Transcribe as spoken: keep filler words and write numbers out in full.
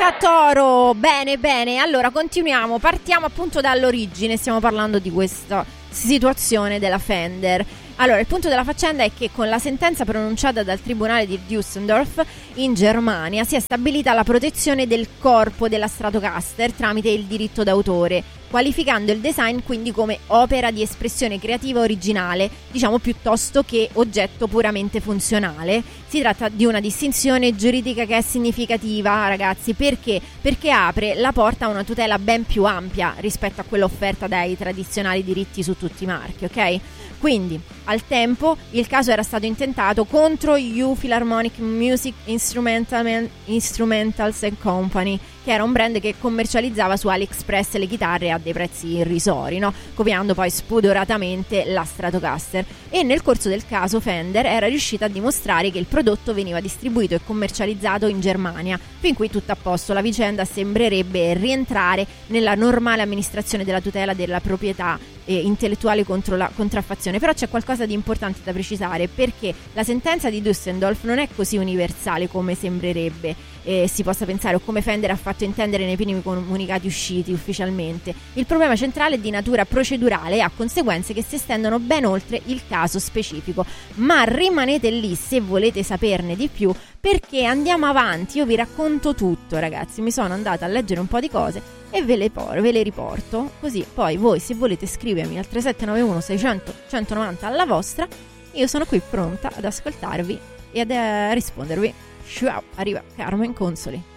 Luca Toro. Bene, bene. Allora continuiamo. Partiamo appunto dall'origine. Stiamo parlando di questa situazione della Fender. Allora, il punto della faccenda è che con la sentenza pronunciata dal tribunale di Düsseldorf in Germania si è stabilita la protezione del corpo della Stratocaster tramite il diritto d'autore, qualificando il design quindi come opera di espressione creativa originale, diciamo piuttosto che oggetto puramente funzionale. Si tratta di una distinzione giuridica che è significativa, ragazzi, perché? Perché apre la porta a una tutela ben più ampia rispetto a quella offerta dai tradizionali diritti su tutti i marchi, ok? Quindi, al tempo, il caso era stato intentato contro U Philharmonic Music Instrumental, Instrumentals and Company, che era un brand che commercializzava su AliExpress le chitarre a dei prezzi irrisori, no? Copiando poi spudoratamente la Stratocaster. E nel corso del caso Fender era riuscita a dimostrare che il prodotto veniva distribuito e commercializzato in Germania. Fin qui tutto a posto, la vicenda sembrerebbe rientrare nella normale amministrazione della tutela della proprietà eh, intellettuale contro la contraffazione. Però c'è qualcosa di importante da precisare, perché la sentenza di Düsseldorf non è così universale come sembrerebbe eh, si possa pensare, o come Fender ha fatto intendere nei primi comunicati usciti ufficialmente. Il problema centrale è di natura procedurale e ha conseguenze che si estendono ben oltre il caso specifico. Ma rimanete lì se volete saperne di più, perché andiamo avanti. Io vi racconto tutto, ragazzi. Mi sono andata a leggere un po' di cose e ve le, por- ve le riporto, così poi voi, se volete, scrivermi al tre sette nove uno sei zero zero uno nove zero alla vostra. Io sono qui pronta ad ascoltarvi e ad eh, rispondervi. Ciao, arriva Carmen Consoli.